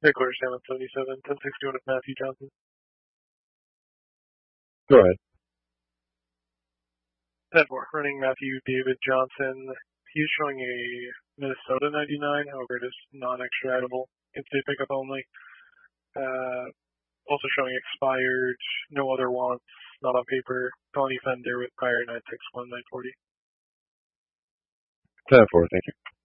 Nicholas Salmon 77, 1061 of Matthew Johnson. Go ahead. 10-4, running Matthew David Johnson. He's showing a Minnesota 99, however it is non-extraditable, in-state pickup only. Also showing expired, no other wants, not on paper, felony offender with prior 961, 940. 10-4, thank you.